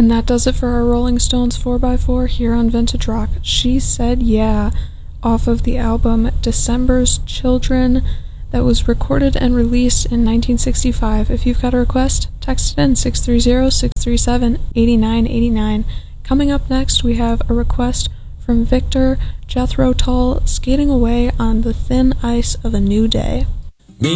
And that does it for our Rolling Stones 4x4 here on Vintage Rock. She Said Yeah, off of the album December's Children, that was recorded and released in 1965. If you've got a request, text it in 630-637-8989. Coming up next, we have a request from Victor Jethro Tull, Skating Away on the Thin Ice of a New Day.